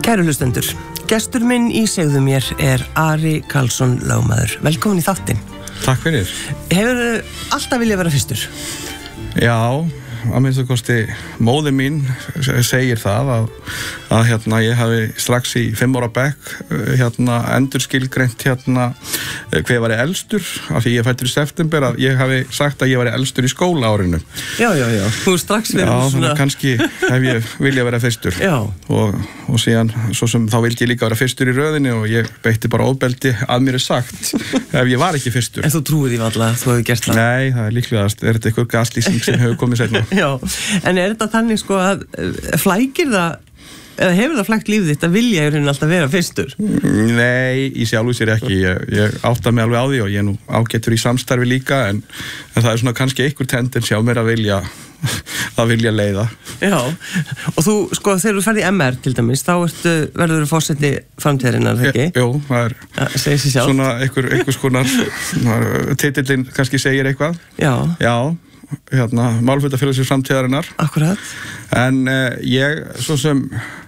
Kæru hlustendur, gestur minn í Segðu mér Ari Karlsson lögmaður. Velkomin í þáttinn. Takk fyrir. Hefurðu alltaf viljað vera fyrstur? Já, að minnstu kosti móðir mín segir það að ég hafi strax í 5 ára bekk endurskilgreint hver var ég elstur, af því ég fættur í september, að ég hafi sagt að ég var elstur í skólaárinu. Já, þú strax verið svona. Já, þannig kannski hef ég viljað vera fyrstur. Já. Og síðan, svo sem þá vildi ég líka vera fyrstur í röðinni og ég beitti bara ofbeldi að mér sagt ef ég var ekki fyrstur. En þú trúið því varla að þú hefur gert það? Nei, það líklegast. Þetta eitthvað gaslýsing sem hefur komið seinna. Já, en þetta þannig sko að flækir það, eða hefur það flækt lífið þitt að vilja í rauninni alltaf vera fyrstur? Nei, í sjálfu sér ekki. Ég átta mig alveg á því og ég er nú ágættur í samstarfi líka, en það er svona kannski einhver tendens hjá mér að vilja leiða. Já, og þú, sko, þegar þú ferð í MR til dæmis, þá verður þú forseti framtíðarinnar, ekki? Jú, það er svona einhvers konar titillinn kannski segir eitthvað. Já, málfundafélagsins framtíðarinnar. Akkurat. En ég, svo sem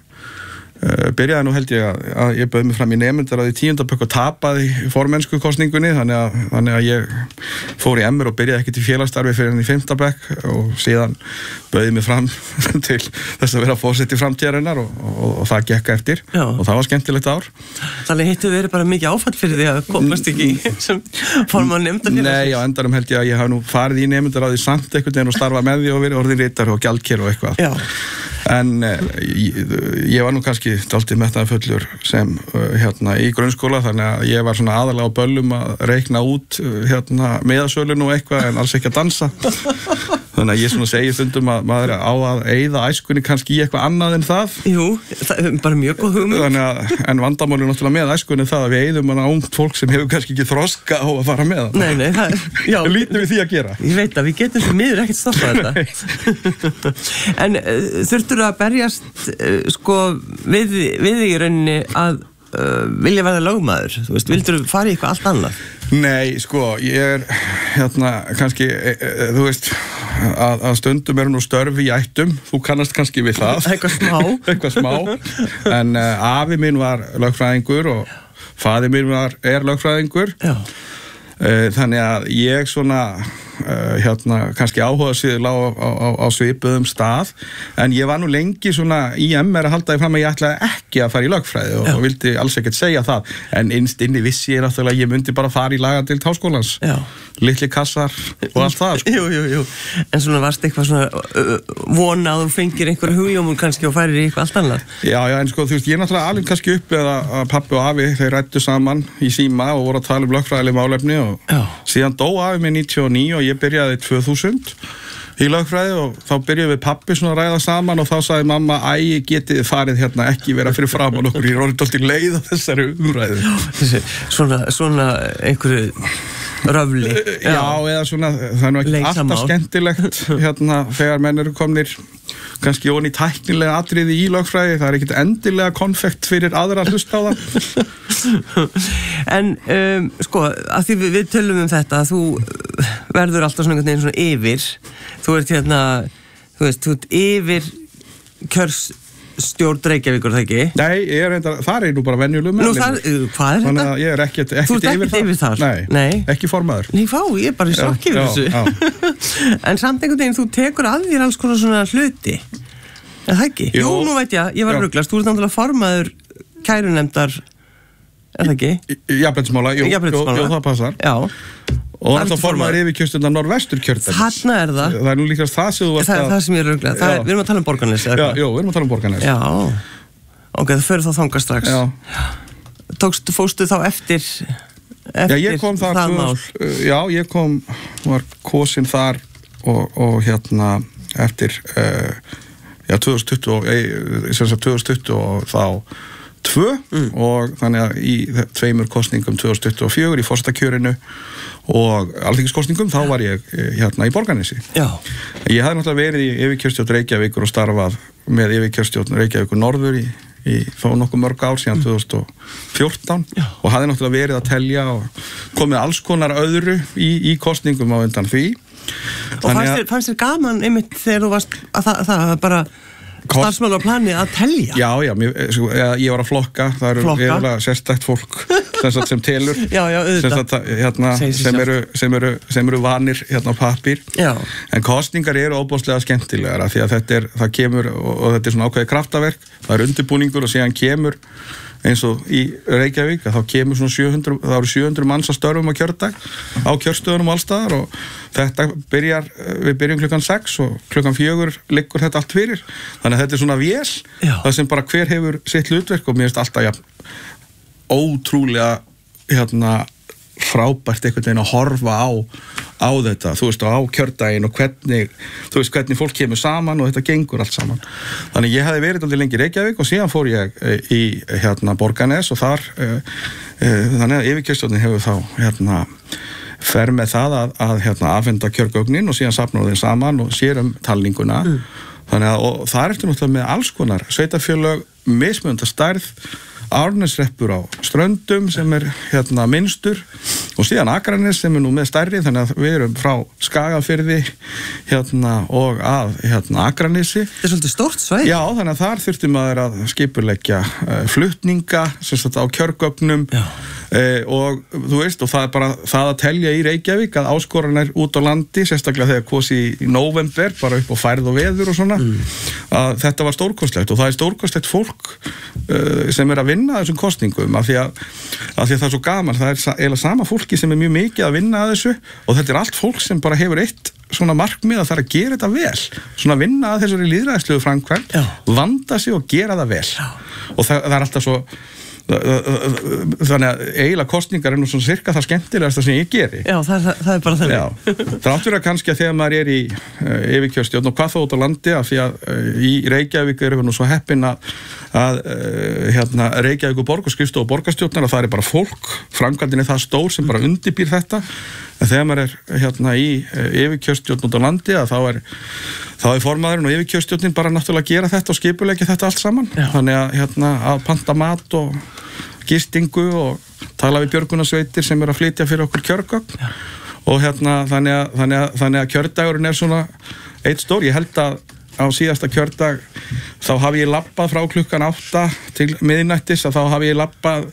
byrjaði nú held ég að ég bauð mig fram í nemendaráði í 10. bekk og tapaði formennsku kosningunni, þannig að ég fór í MR og byrjaði ekki til félagsstarfi fyrir í 5. bekk og síðan bauði mig fram til þess að vera forseti framtíðarinnar og það gekk eftir. Já. Og það var skemmtilegt ár. Þannig hittu verið bara mikið áfall fyrir því að komast ekki sem formann nefndarfélagsins? Nei, á endanum held ég að ég hafi nú farið í nemendaráði samt einhvern veginn og starfað með því og verið orðinn ritari og gjaldkeri og eitthvað. Já. En ég var nú kannski dálítið metnaðarfullur sem í grunnskóla, þannig að ég var svona aðalega á böllum að reikna út miðasölun og eitthvað en alls ekki að dansa. Þannig að ég svona segi stundum að maður á að eyða æskunni kannski í eitthvað annað en það. Jú, það er bara mjög góð hugmynd. Þannig að, en vandamálið náttúrulega með æskunni það að við eyðum hana ungt fólk sem hefur kannski ekki þroska á að fara með það. Nei, það er, já. Lítum við því að gera. Ég veit að við getum svo miður ekkert stoppað þetta. En þurftur að berjast, sko, við í rauninni að vilja verða lögmaður? Þú veist, vildur þú fara í eitthvað allt annað? Nei, sko, ég kannski, þú veist, að stundum nú störf í ættum, þú kannast kannski við það. Eitthvað smá. En afi minn var lögfræðingur og faðir minn er lögfræðingur. Já. Þannig að ég svona kannski áhuga sig á svipuðum stað, en ég var nú lengi svona í MR að halda því fram að ég ætlaði ekki að fara í lögfræði og vildi alls ekkert segja það, en innst inni vissi ég náttúrulega að ég myndi bara fara í lagadeild háskólans. Já. Litli kassar og allt það, sko. Jú. En svona varst eitthvað svona vona að þú fengir einhverju hugljómun kannski og færir í eitthvað allt annað? Já, en sko, þú veist, ég er náttúrulega alveg kannski upp eða að pabbi og afi, þeir ræddu saman í síma og voru að tala lögfræðileg málefni og síðan dó afi mig 99 og ég byrjaði 2000 í lögfræði og þá byrjuðum við pabbi svona að ræða saman og þá sagði mamma, getið farið ekki vera fyrir framan okkur, ég er orðið dálítið leið á þessari umræðu. Svona einhverju röfli. Já, eða svona, það er nú ekki alltaf skemmtilegt þegar menn eru komnir kannski onni tæknilega atriði í lögfræði, það er ekkert endilega konfekt fyrir aðra að hlusta á það. En sko, að því við tölum þetta, þú verður alltaf svona einhvern veginn svona yfir, þú ert þú veist, þú ert yfir kjörsstjórn Reykjavíkur, það ekki? Nei, það er nú bara venjulegum meðlimur. Hvað er þetta? Þannig að ég er ekkert yfir það. Þú ert ekkert yfir þar? Nei, ekki formaður. Nei, ég er bara í sjokki yfir þessu. En samt einhvern veginn, þú tekur að þér alls konar svona hluti. Er það ekki? Jú, nú veit ég var ruglast. Þú ert náttúrulega formaður kærunefndar, er það ekki? Jafnréttismála, jú, það passar. Já. Og alltaf formaður yfirkjörstjórnar Norðvesturkjördæmis. Þarna er það. Það er nú líkast það sem þú varst að... Það sem ég er ruglað. Við erum að tala um Borgarnes, eða hvað? Já, við erum að tala um Borgarnes. Já. Ok, það fyrir þá þangað strax. Já. Fórstu þá eftir það mál? Já, ég var kosin þar og eftir 2020 og þá 2 og þannig að í 2 kosningum 2024 í forsetakjörinu og alþingiskosningum þá var ég í Borgarnesi. Já. Ég hafði náttúrulega verið í yfirkjörstjórn Reykjavíkur og starfað með yfirkjörstjórn Reykjavíkur Norður í þó nokkuð mörg ár síðan 2014 og hafði náttúrulega verið að telja og komið alls konar öðru í kosningum á undan því. Og fannst þér gaman einmitt þegar þú varst að það bara starfsmannaplani að telja? Já, ég var að flokka, það eru eiginlega sérstætt fólk sem telur, sem eru vanir hérna á pappír, en kosningar eru óbúslega skemmtilegar, því að það kemur, og þetta er svona ákveðið kraftaverk, það er undirbúningur og síðan kemur eins og í Reykjavík að þá kemur svona 700 manns að störfum á kjördag á kjörstöðunum allstaðar og þetta við byrjum klukkan 6 og klukkan 4 liggur þetta allt fyrir, þannig að þetta er svona vél, það sem bara hver hefur sitt hlutverk og mér finnst alltaf ótrúlega frábært einhvern veginn að horfa á þetta, þú veist, á kjördaginn og hvernig fólk kemur saman og þetta gengur allt saman. Þannig ég hefði verið aldrei lengi í Reykjavík og síðan fór ég í Borgarnes og þar þannig að yfirkjörstjórnin hefur þá fer með það að afhenda kjörgögnin og síðan safna þeim saman og sér talninguna. Þannig að og það er eftir náttúrulega með alls konar sveitarfélög, mismunandi stærð, Árneshreppur á Ströndum sem er minnstur og síðan Akranes sem er nú með stærri, þannig að við erum frá Skagafirði og að Akranesi. Þetta er svolítið stórt svæði. Já, þannig að þar þurfti maður að skipuleggja flutninga sem sagt á kjörgögnum og þú veist, og það er bara það að telja í Reykjavík að áskoranir út á landi, sérstaklega þegar kosi í nóvember, bara upp á færð og veður og svona, að þetta var stórkostlegt og það er stórkostlegt fólk sem er að vinna þessum kosningum af því að það er svo gaman, það er eiginlega sama fólki sem er mjög mikið að vinna að þessu og þetta er allt fólk sem bara hefur eitt svona markmið að það er að gera þetta vel, svona vinna að þessari lýðræðislegu framkvæmd, vanda sig og gera það vel og það er alltaf svo þannig að eiginlega kosningar er nú svona cirka það skemmtilegasta sem ég geri. Já, það er bara þannig. Já, þrátt fyrir að kannski að þegar maður er í yfirkjörstjórn og hvað þá út á landi af því að í Reykjavík erum við nú svo heppin að Reykjavík og borgarskrifstofa og borgarstjórnar og það er bara fólk, framkvæmdin er það stór sem bara undirbýr þetta, en þegar maður er í yfirkjörstjórn út á landi að þá er formaðurinn og yfirkjörstjórnin bara náttúrulega að gera þetta og skipuleggja þetta allt saman. Þannig að panta mat og gistingu og tala við björgunarsveitir sem er að flytja fyrir okkur kjörgögn og þannig að kjördagurinn er svona eitt stór. Ég held að á síðasta kjördag þá hafi ég labbað frá klukkan 8 til miðnættis að þá hafi ég labbað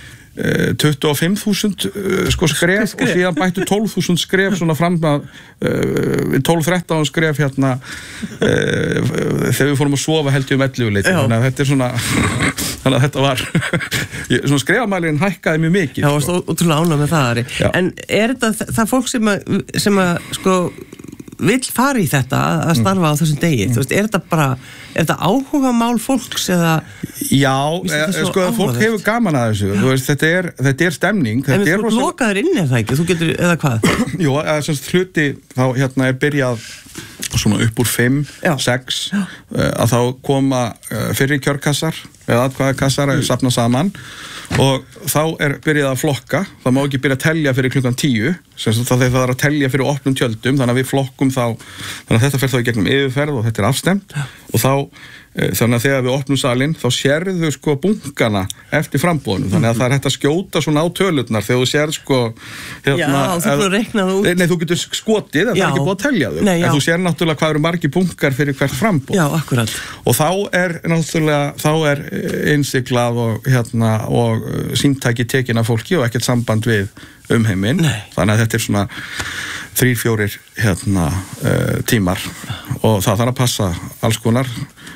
25.000 skref og síðan bættu 12.000 skref svona fram að 12-13 skref þegar við fórum að sofa held ég 11 leiti, þannig að þetta er svona þannig að þetta var svona skrefamælirinn hækkaði mjög mikið. Já, varst ótrúlega ánægð með það, Ari. En er þetta það fólk sem að vill fara í þetta að starfa á þessum degi? Þú veist, er þetta áhugamál fólks eða? Já, fólk hefur gaman að þessu, þú veist, þetta er stemning. En þú lokaður inn eða ekki, þú getur, eða hvað? Jú, hluti, þá er byrjað svona upp úr 5, 6, að þá koma fyrri kjörkassar eða atkvæðakassar að safna saman og þá byrjað að flokka, það má ekki byrja að telja fyrir klukkan 10, það er að telja fyrir opnum tjöldum, þannig að við flokkum þannig að þetta fer þá í gegnum yfirferð og þetta er afstemt og þannig að þegar við opnum salinn þá sérðu bunkana eftir frambúðunum, þannig að það er hægt að skjóta svona á tölurnar þegar þú sérð Já, þú fyrir að reikna það út. Nei, þú getur skotið, það er ekki búið að telja þau, en þú sér náttúrulega hvað eru margir bunkar fyrir hvert frambúð. Já, akkurat. Og þá er innsiglað og símtæki tekin af fólki og ekkert samband við umheiminn, þannig að þetta er svona 3-4 tímar og það þarf að passa alls konar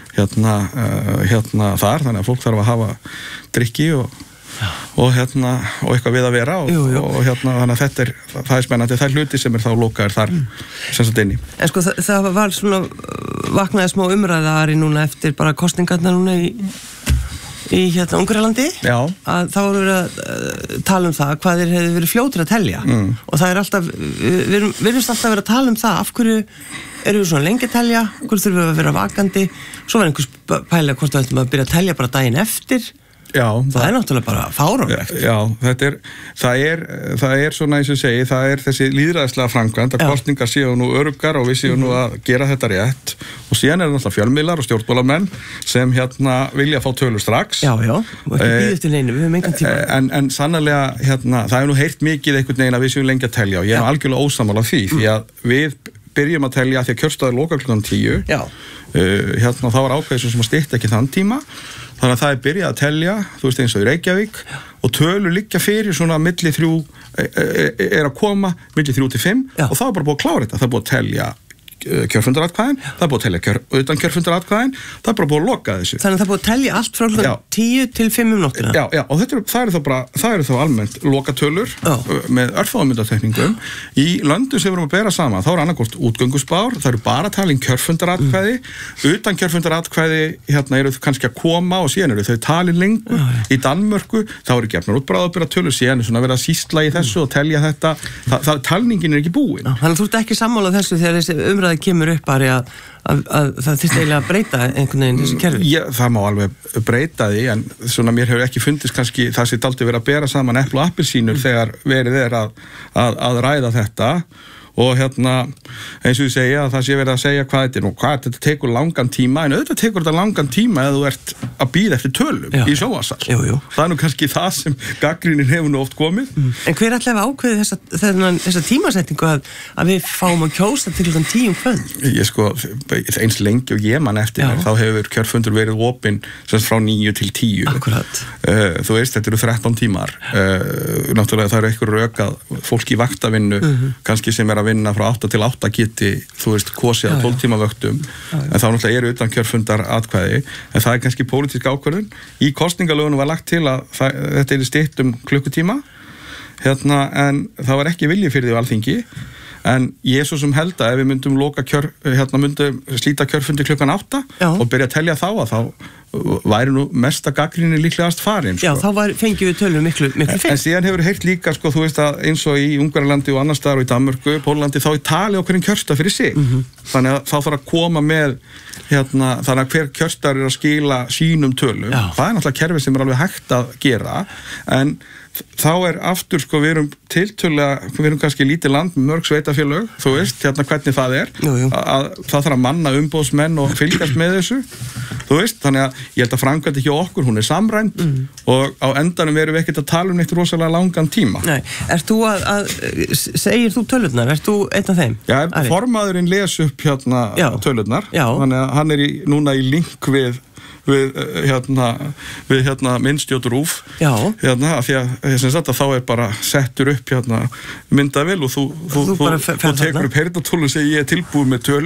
þar, þannig að fólk þarf að hafa drykki og eitthvað við að vera og þannig að það er spennandi, það er hluti sem er þá lokaður þar sem sagt inni. En það var svona vaknaði smá umræðari núna eftir bara kosningarna núna í Ungverjalandi að þá voru við að tala um það hvað þeir hefði verið fljótir að telja og það er alltaf, við erum alltaf verið að tala um það, af hverju erum við svona lengi að telja, hverju þurfum við að vera vakandi, svo var einhvers pælega hvort við ætlum að byrja að telja bara daginn eftir. Já, það er náttúrulega bara fáránlegt. Já, það er svona eins og segi, það er þessi lýðræðislega framkvæmd að kosningar séu nú öruggar og við séu nú að gera þetta rétt og síðan er náttúrulega fjölmiðlar og stjórnmálamenn sem vilja fá tölur strax. Já, og ekki býðist til neinu, við höfum engan tíma. En sannarlega, það er nú heyrt mikið einhvern veginn að við séum lengi að telja og ég er algjörlega ósammála því að við byrjum að telja því að kjörstaður loka klukkan 10 hérna þá var ákveðið sem að stytta ekki þann tíma þannig að það byrjað að telja þú veist eins og í Reykjavík og tölur liggja fyrir svona milli 3 að koma milli 3 til 5 og það var bara búið að klára þetta það er búið að telja kjörfundaratkvæðin, það er búið að telja utan kjörfundaratkvæðin, það er bara búið að loka þessu. Þannig að það er búið að telja allt frá 10 til 5 nóttina. Já, og það eru þá almennt lokatölur með örfáðmyndatekningum. Í löndum sem við erum að bera saman, þá er annarkvort útgöngusspár, það eru bara talin kjörfundaratkvæði, utan kjörfundaratkvæði hérna eru þau kannski að koma og síðan eru þau talin lengur. Í Danmörku, þá eru gefnar út bráðabirgðatölur, síðan er svona verið að sýsla í þessu og telja þetta. Talningin er ekki búin. Þannig að þú ert ekki sammála þessu þegar þessi umræða kemur upp bara að það þyrfti eiginlega að breyta einhvern veginn þessu kerfi? Já, það má alveg breyta því en svona mér hefur ekki fundist kannski það sé dálítið verið að bera saman epli og appelsínur þegar verið er að ræða þetta og hérna eins og ég segja að það sé verið að segja hvað þetta er og hvað þetta tekur langan tíma en auðvitað tekur þetta langan tíma eða þú ert að bíða eftir tölum í sjónvarpssal. Það er nú kannski það sem gagnrýnin hefur nú oft komið. En hver ætlaði að ákveði þessa tímasetningu að við fáum að kjósa til 10 kvöld? Ég sko, eins lengi og ég man eftir mér, þá hefur kjörfundur verið opinn frá 9 til 10. Akkurat. Þú veist, þetta eru 13 tímar. Náttúrulega það eru einhver rök að fólk í vaktavinnu kannski sem er að vinna frá 8 til 8 geti, þú veist, kosið á 12 tíma vöktum en þá náttúrulega eru utan kjörfundar atkvæði en það er kannski pólitísk ákvörðun í kosningalögunum var lagt til að þetta er stytt klukkutíma hérna, en það var ekki vilji fyrir því á Alþingi en ég svo sem held að ef við myndum myndum slíta kjörfundi klukkan 8 og byrja að telja þá væri nú mesta gagnrýni líklegast farin. Já, þá fengjum við tölum miklu fyrr. En síðan hefur heyrt líka, sko, þú veist að eins og í Ungverjalandi og annar staðar og í Danmörku, Pólandi, þá tali á hverjum kjörstað fyrir sig. Þannig að þá þarf að koma með, þannig að hver kjörstað er að skila sínum tölum. Það er náttúrulega kerfi sem er alveg hægt að gera, en þá er aftur, sko, við erum kannski lítið land með mörg sveitafélög, þú veist, hvernig það er, að það þarf að manna umboðsmenn og fylgjast með þessu, þú veist, þannig að ég held að framkvæmd ekki okkur, hún er samræmd og á endanum erum við ekkert að tala neitt rosalega langan tíma. Nei, segir þú tölurnar, ert þú einn af þeim? Já, formaðurinn les upp tölurnar, þannig að hann er núna í link við minnstjótt RÚV af því að þá er bara settur upp myndavél og þú tekur upp heyrnartól og segir ég er tilbúið með tölu